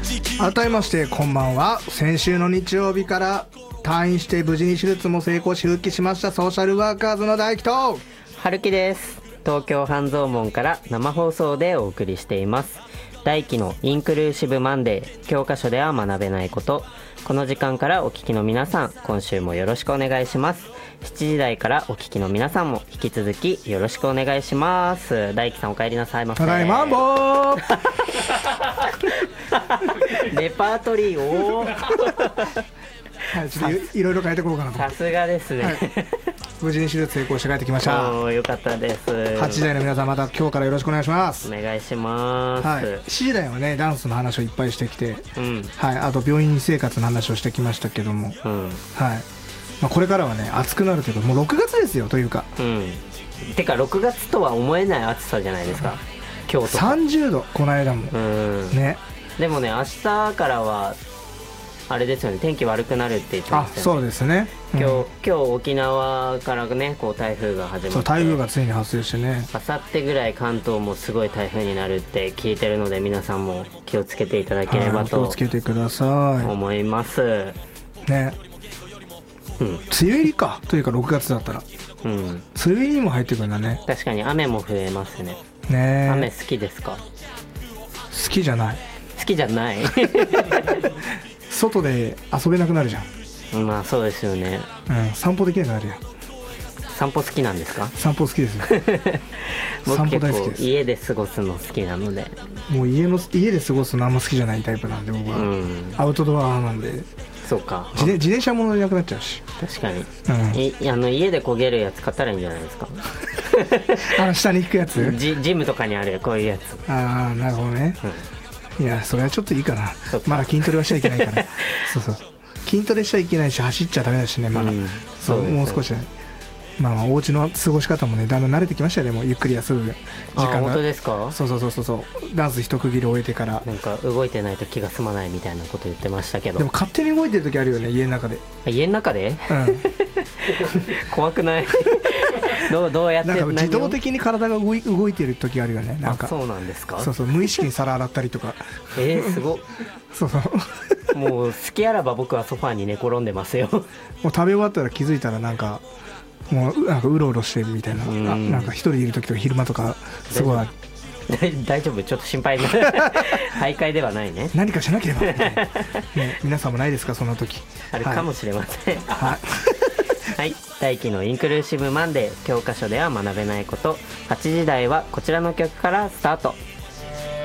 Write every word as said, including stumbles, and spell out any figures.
改めましてこんばんは。先週の日曜日から退院して無事に手術も成功し復帰しましたソーシャルワーカーズの大輝と春樹です。東京半蔵門から生放送でお送りしています大輝のインクルーシブマンデー、教科書では学べないこと。この時間からお聞きの皆さん、今週もよろしくお願いします。しちじ台からお聞きの皆さんも引き続きよろしくお願いします。大輝さんお帰りなさいませ。 ただいまんぼーレパートリーをはい、ちょっといろいろ変えてこようかなと。 さすがですね、はい、 無事に手術成功して帰ってきました。 おー、よかったです。 はちじ台の皆さん、また今日からよろしくお願いします。 お願いします、 はい、しちじ台はねダンスの話をいっぱいしてきて、 うんはい、あと病院生活の話をしてきましたけども、 うん、 はい、まあ、これからはね暑くなるというかもうろくがつですよというか、 うん、てかろくがつとは思えない暑さじゃないですか、今日とかさんじゅうどこの間も、 うんね、 でもね明日からはあれですよね、天気悪くなるって言ってましたよね。 あ、そうですね、うん、 今日、今日沖縄からねこう台風が始まって、 そう台風がついに発生してね、 あさってぐらい関東もすごい台風になるって聞いてるので、皆さんも気をつけていただければと、 はい、気をつけてください思いますね、うん、梅雨入りかというかろくがつだったら、うん、梅雨入りにも入ってくるんだね。 確かに雨も増えますね。 ね、 雨好きですか？ 好きじゃない。 好きじゃない外で遊べなくなるじゃん。 まあそうですよね、 うん、散歩できなくなるやん。 散歩好きなんですか？ 散歩好きですよ僕散歩大好き結です。 構家で過ごすの好きなので、 もう家の家で過ごすのあんま好きじゃないタイプなんで僕は、うん、アウトドアなんで。 そうか、 自, 自転車も乗れなくなっちゃうし。 確かに、 うん、 いあの家で焦げるやつ買ったらいいんじゃないですかあの下に行くやつジ, ジムとかにあるこういうやつ。 ああ、なるほどね、うん、いやそれはちょっといいかな。まだ筋トレはしちゃいけないからそうそう、筋トレしちゃいけないし走っちゃダメだしねまだ、うん、そう、もう少しね。まあ、まあお家の過ごし方もねだんだん慣れてきましたよね。もうゆっくり休む時間が。 あ、本当ですか？ そうそうそうそうそうダンス一区切り終えてからなんか動いてないと気が済まないみたいなこと言ってましたけど。 でも勝手に動いてる時あるよね家の中で。 家の中で、うん、怖くないどう、どうやってなんか自動的に体が動い、動いてる時あるよね。なんかあ、そうなんですか？ そうそう、無意識に皿洗ったりとかえー、すごっそうそうもう好きあらば僕はソファーに寝転んでますよもう食べ終わったら気づいたらなんかもうなんかうろうろしてるみたいな、んなんか一人いる時とか昼間とかすごい大丈夫、ちょっと心配な大会ではないね。 何かしなければ、ね、皆さんもないですかそんな時。 あるかもしれません、 はいはい、大輝のインクルーシブマンデー、教科書では学べないこと。はちじ台はこちらの曲からスタート。